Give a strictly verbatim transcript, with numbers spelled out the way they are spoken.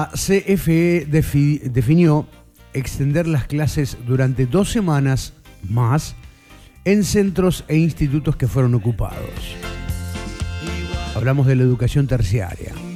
C F E defi- definió extender las clases durante dos semanas más en centros e institutos que fueron ocupados. Hablamos de la educación terciaria.